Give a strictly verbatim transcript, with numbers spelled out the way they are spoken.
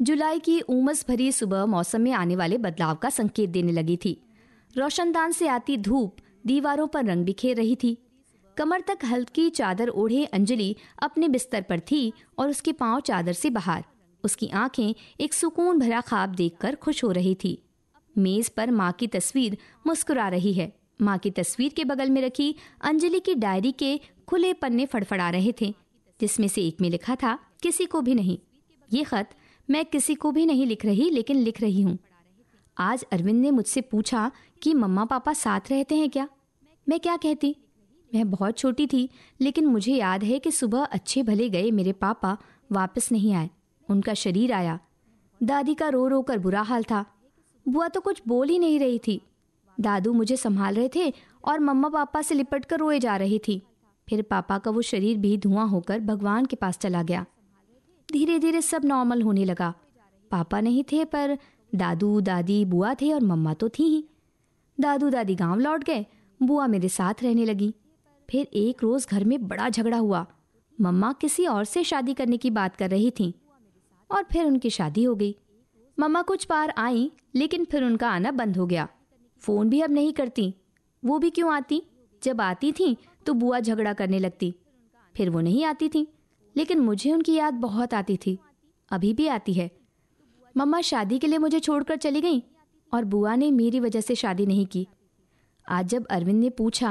जुलाई की उमस भरी सुबह मौसम में आने वाले बदलाव का संकेत देने लगी थी। रोशनदान से आती धूप दीवारों पर रंग बिखेर रही थी। कमर तक हल्की चादर ओढ़े अंजलि अपने बिस्तर पर थी और उसके पांव चादर से बाहर। उसकी आंखें एक सुकून भरा ख्वाब देखकर खुश हो रही थी। मेज पर माँ की तस्वीर मुस्कुरा रही है। माँ की तस्वीर के बगल में रखी अंजलि की डायरी के खुले पन्ने फड़फड़ा रहे थे, जिसमें से एक में लिखा था, किसी को भी नहीं। ये खत मैं किसी को भी नहीं लिख रही, लेकिन लिख रही हूँ। आज अरविंद ने मुझसे पूछा कि मम्मा पापा साथ रहते हैं क्या। मैं क्या कहती? मैं बहुत छोटी थी, लेकिन मुझे याद है कि सुबह अच्छे भले गए मेरे पापा वापस नहीं आए। उनका शरीर आया। दादी का रो रो कर बुरा हाल था। बुआ तो कुछ बोल ही नहीं रही थी। दादू मुझे संभाल रहे थे और मम्मा पापा से लिपट कर रोए जा रही थी। फिर पापा का वो शरीर भी धुआं होकर भगवान के पास चला गया। धीरे धीरे सब नॉर्मल होने लगा। पापा नहीं थे, पर दादू दादी बुआ थे और मम्मा तो थी ही। दादू दादी गांव लौट गए। बुआ मेरे साथ रहने लगी। फिर एक रोज घर में बड़ा झगड़ा हुआ। मम्मा किसी और से शादी करने की बात कर रही थीं और फिर उनकी शादी हो गई। मम्मा कुछ बार आई, लेकिन फिर उनका आना बंद हो गया। फोन भी अब नहीं करती। वो भी क्यों आती? जब आती थी तो बुआ झगड़ा करने लगती। फिर वो नहीं आती थी, लेकिन मुझे उनकी याद बहुत आती थी। अभी भी आती है। मम्मा शादी के लिए मुझे छोड़कर चली गई और बुआ ने मेरी वजह से शादी नहीं की। आज जब अरविंद ने पूछा